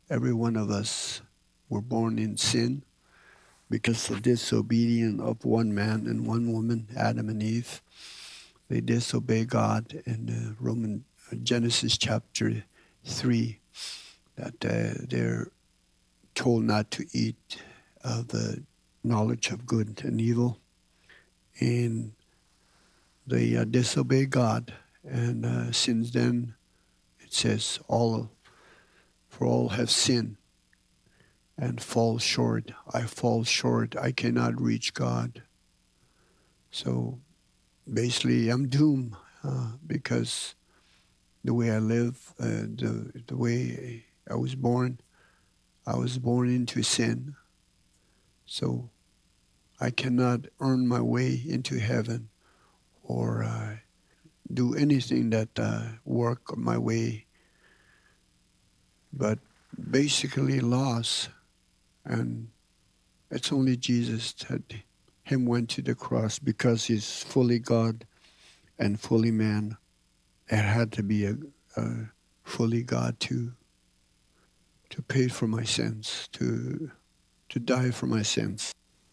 Every one of us were born in sin because of disobedience of one man and one woman, Adam and Eve. They disobey God in Genesis chapter 3, that they're told not to eat of the knowledge of good and evil. And they disobey God. And since then, it says, for all have sinned and fall short. I fall short. I cannot reach God. So basically, I'm doomed because the way I live, the way I was born into sin. So I cannot earn my way into heaven or do anything that work my way, but basically lost. And it's only Jesus that him went to the cross because he's fully God and fully man. It had to be a fully God to pay for my sins, to die for my sins.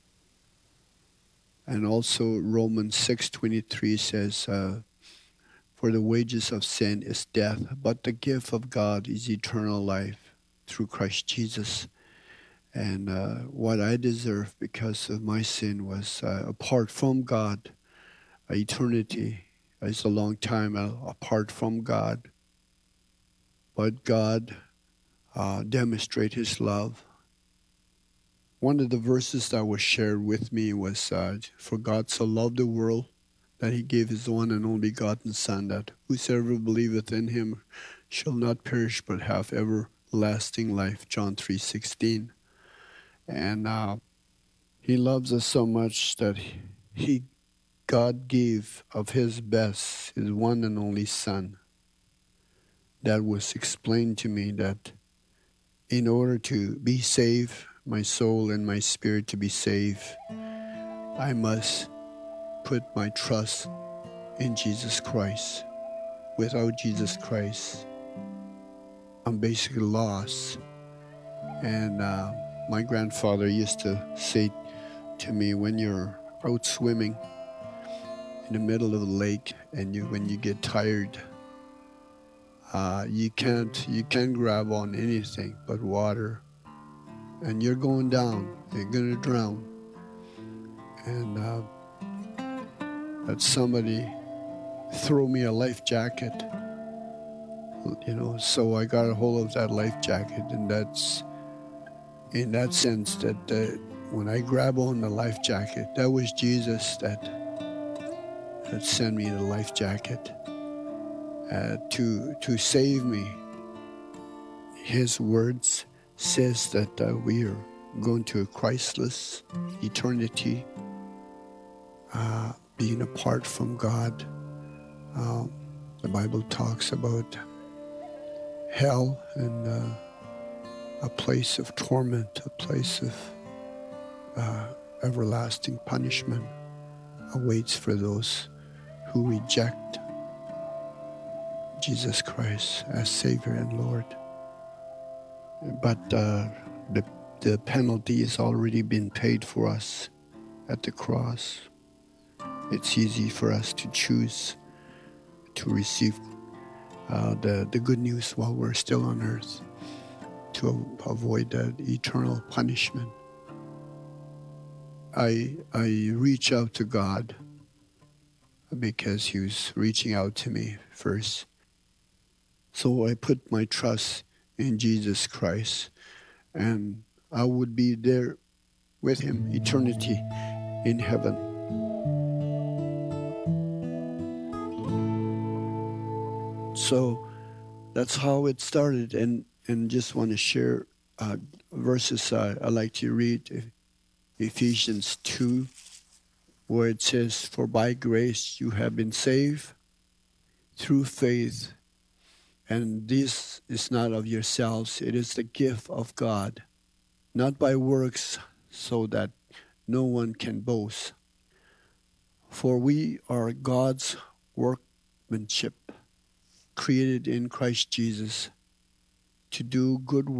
And also Romans 6:23 says, "For the wages of sin is death, but the gift of God is eternal life through Christ Jesus." And what I deserve because of my sin was apart from God. Eternity is a long time apart from God, but God demonstrate His love. One of the verses that was shared with me was, "For God so loved the world that He gave His one and only begotten Son, that whosoever believeth in Him shall not perish but have everlasting life." John 3:16. And He loves us so much that He God gave of His best, His one and only Son. That was explained to me that in order to be saved, my soul and my spirit to be saved, I must put my trust in Jesus Christ. Without Jesus Christ, I'm basically lost. And my grandfather used to say to me, when you're out swimming in the middle of the lake and when you get tired, you can't grab on anything but water, and you're going down. You're gonna drown. And that somebody threw me a life jacket, So I got a hold of that life jacket, and that's in that sense that when I grab on the life jacket, that was Jesus that sent me the life jacket to save me. His words says that we are going to a Christless eternity, being apart from God. The Bible talks about hell and a place of torment, a place of everlasting punishment awaits for those who reject Jesus Christ as Savior and Lord. But the penalty has already been paid for us at the cross. It's easy for us to choose to receive the good news while we're still on earth, to avoid that eternal punishment. I reach out to God because He was reaching out to me first. So I put my trust in Jesus Christ, and I would be there with Him, eternity in heaven. So that's how it started, and just want to share verses I like to read. Ephesians 2, where it says, "For by grace you have been saved through faith, and this is not of yourselves, it is the gift of God, not by works, so that no one can boast. For we are God's workmanship, created in Christ Jesus to do good